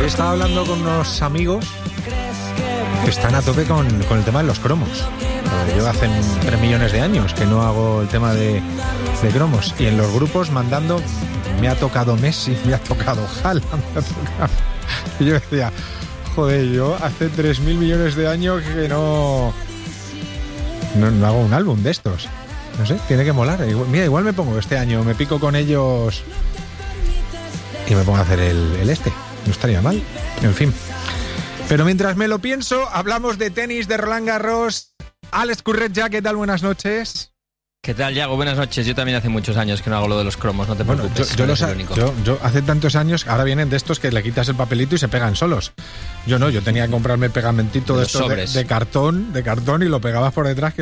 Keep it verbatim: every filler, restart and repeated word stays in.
Hoy estaba hablando con unos amigos que están a tope con, con el tema de los cromos. Eh, yo hace tres millones de años que no hago el tema de, de cromos. Y en los grupos mandando, me ha tocado Messi, me ha tocado Haaland, me ha tocado... Y yo decía, joder, yo hace tres mil millones de años que no, no, no hago un álbum de estos. No sé, tiene que molar. Igual, mira, igual me pongo este año, me pico con ellos y me pongo a hacer el, el este. No estaría mal. En fin. Pero mientras me lo pienso, hablamos de tenis, de Roland Garros. Alex Curretja, ¿qué tal? Buenas noches. ¿Qué tal, Yago? Buenas noches. Yo también hace muchos años que no hago lo de los cromos, no te Bueno, preocupes. yo, yo, no los, el único. yo, yo hace tantos años, ahora vienen de estos que le quitas el papelito y se pegan solos. Yo no, yo tenía que comprarme pegamentito de, De estos de, sobres. de cartón, de cartón y lo pegabas por detrás. Que